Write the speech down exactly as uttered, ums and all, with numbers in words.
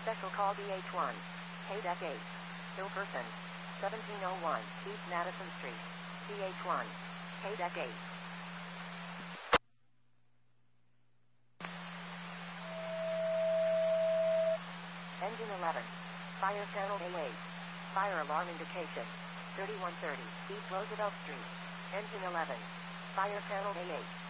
Special call D H one. K deck eight. Still person. seventeen oh one East Madison Street. D H one. K deck eight. Engine eleven. Fire channel A eight. Fire alarm indication. thirty-one thirty East Roosevelt Street. Engine eleven. Fire channel A eight.